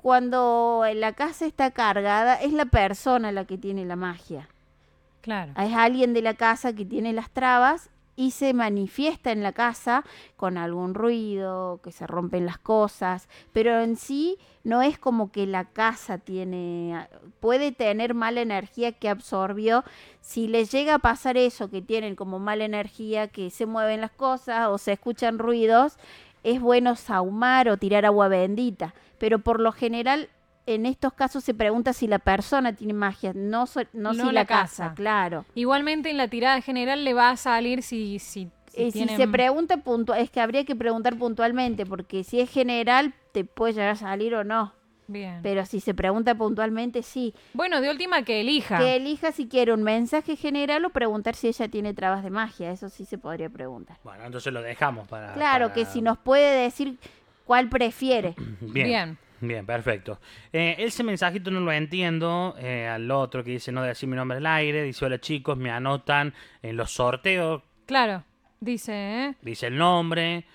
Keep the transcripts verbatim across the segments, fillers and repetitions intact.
cuando la casa está cargada, es la persona la que tiene la magia. Claro. Es alguien de la casa que tiene las trabas y se manifiesta en la casa con algún ruido, que se rompen las cosas, pero en sí no es como que la casa tiene, puede tener mala energía que absorbió. Si les llega a pasar eso, que tienen como mala energía, que se mueven las cosas o se escuchan ruidos, es bueno sahumar o tirar agua bendita, pero por lo general en estos casos se pregunta si la persona tiene magia, no, so, no, no si la, la casa, casa, claro. Igualmente en la tirada general le va a salir si... Si, si, eh, tienen... si se pregunta puntual, es que habría que preguntar puntualmente, porque si es general te puede llegar a salir o no. Bien. Pero si se pregunta puntualmente, sí. Bueno, de última que elija. Que elija si quiere un mensaje general o preguntar si ella tiene trabas de magia, eso sí se podría preguntar. Bueno, entonces lo dejamos para... Claro, para... que si nos puede decir cuál prefiere. Bien. Bien. Bien, perfecto. Eh, ese mensajito no lo entiendo. Eh, al otro que dice no decir mi nombre al aire. Dice hola chicos, me anotan en los sorteos. Claro, dice, ¿eh? Dice el nombre.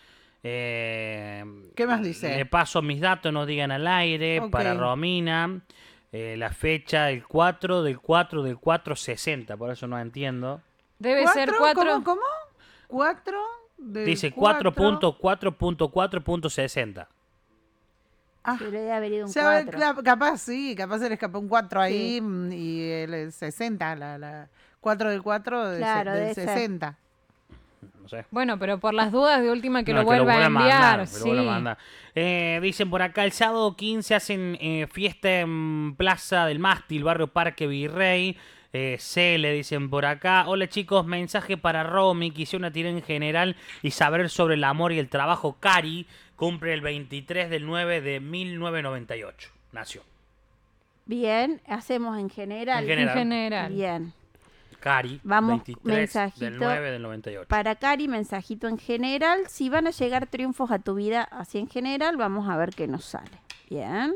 Eh, ¿Qué más dice? Le paso mis datos, no digan al aire. Okay. Para Romina. Eh, la fecha, el cuatro del cuatro del cuatro sesenta. Por eso no entiendo. Debe ser cuatro. ¿Cómo? ¿Cómo? cuatro del dice cuatro punto cuatro punto cuatro punto sesenta. Ah, se le debe haber ido un o sea, cuatro. Capaz sí, capaz se le escapó un cuatro ahí sí. Y el sesenta, la, la cuatro del cuatro claro, del sesenta. No sé. Bueno, pero por las dudas de última que no, lo vuelva a enviar. Mandar, sí. lo mandar. Eh, dicen por acá, el sábado quince hacen eh, fiesta en Plaza del Mástil, barrio Parque Virrey. Eh, C le dicen por acá. Hola chicos, mensaje para Romy. Quise una tirada en general y saber sobre el amor y el trabajo. Cari cumple el veintitrés del nueve de mil novecientos noventa y ocho. Nació. Bien, hacemos en general. En general. En general. Bien. Cari, vamos, veintitrés mensajito del nueve del noventa y ocho. Para Cari, mensajito en general. Si van a llegar triunfos a tu vida así en general, vamos a ver qué nos sale. Bien.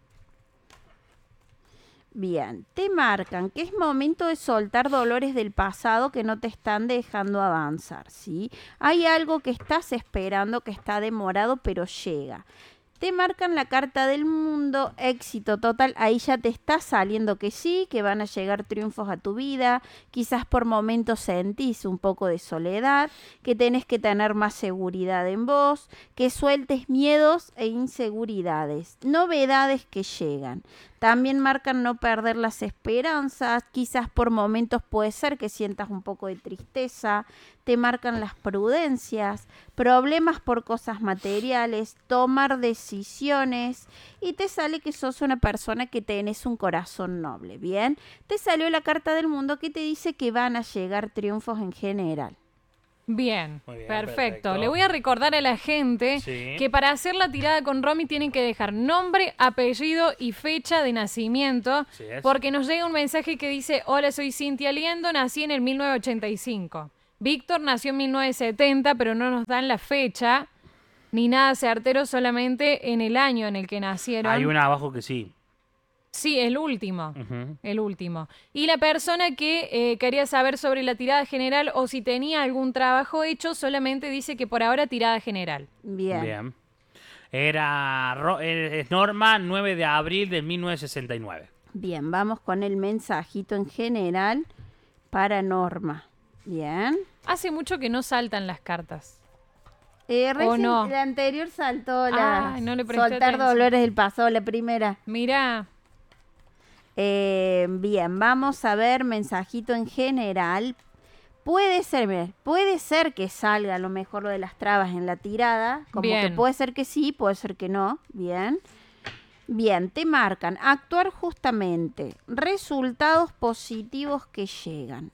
Bien, te marcan que es momento de soltar dolores del pasado que no te están dejando avanzar, ¿sí? Hay algo que estás esperando, que está demorado, pero llega. Te marcan la carta del mundo, éxito total, ahí ya te está saliendo que sí, que van a llegar triunfos a tu vida, quizás por momentos sentís un poco de soledad, que tenés que tener más seguridad en vos, que sueltes miedos e inseguridades, novedades que llegan. También marcan no perder las esperanzas, quizás por momentos puede ser que sientas un poco de tristeza, te marcan las prudencias, problemas por cosas materiales, tomar decisiones y te sale que sos una persona que tenés un corazón noble, ¿bien? Te salió la carta del mundo que te dice que van a llegar triunfos en general. Bien, bien perfecto. perfecto. Le voy a recordar a la gente sí. que para hacer la tirada con Romy tienen que dejar nombre, apellido y fecha de nacimiento, sí es. Porque nos llega un mensaje que dice: hola, soy Cintia Liendo, nací en el mil novecientos ochenta y cinco. Víctor nació en mil novecientos setenta, pero no nos dan la fecha ni nada certero, solamente en el año en el que nacieron. Hay una abajo que sí. Sí, el último, uh-huh. el último. Y la persona que eh, quería saber sobre la tirada general o si tenía algún trabajo hecho, solamente dice que por ahora tirada general. Bien. Bien. Era es Norma, nueve de abril de mil novecientos sesenta y nueve. Bien, vamos con el mensajito en general para Norma. Bien. Hace mucho que no saltan las cartas. Eh, recién, no? La anterior saltó la Ay, no le presté soltar atención. dolores del pasado, la primera. Mirá. Eh, bien, vamos a ver mensajito en general. Puede ser, mira, puede ser que salga a lo mejor lo de las trabas en la tirada. Como bien. que puede ser que sí, puede ser que no. Bien. Bien, te marcan actuar justamente, resultados positivos que llegan,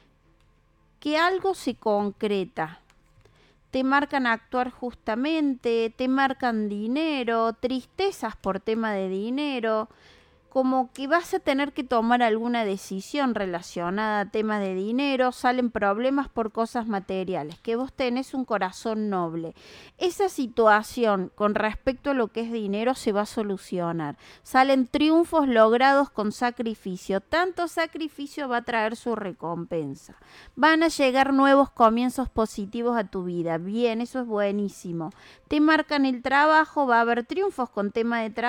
que algo se concreta. Te marcan actuar justamente, te marcan dinero, tristezas por tema de dinero, como que vas a tener que tomar alguna decisión relacionada a temas de dinero, salen problemas por cosas materiales, que vos tenés un corazón noble. Esa situación con respecto a lo que es dinero se va a solucionar. Salen triunfos logrados con sacrificio. Tanto sacrificio va a traer su recompensa. Van a llegar nuevos comienzos positivos a tu vida. Bien, eso es buenísimo. Te marcan el trabajo, va a haber triunfos con tema de trabajo.